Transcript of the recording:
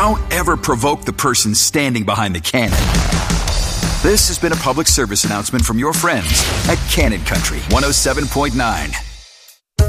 don't ever provoke the person standing behind the cannon. This has been a public service announcement from your friends at Cannon Country 107.9.